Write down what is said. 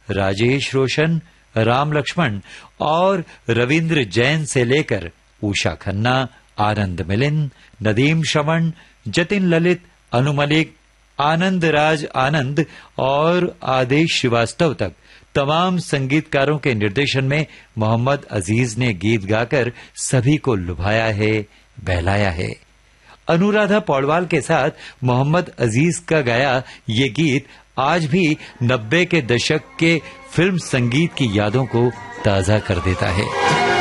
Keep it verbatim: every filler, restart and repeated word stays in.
राजेश रोशन, राम लक्ष्मण और रविंद्र जैन से लेकर उषा खन्ना, आनंद मिलिंद, नदीम श्रवण, जतिन ललित, अनु मलिक, आनंद राज आनंद और आदेश श्रीवास्तव तक तमाम संगीतकारों के निर्देशन में मोहम्मद अजीज ने गीत गाकर सभी को लुभाया है, बहलाया है। अनुराधा पौडवाल के साथ मोहम्मद अजीज का गाया ये गीत आज भी नब्बे के दशक के फिल्म संगीत की यादों को ताजा कर देता है।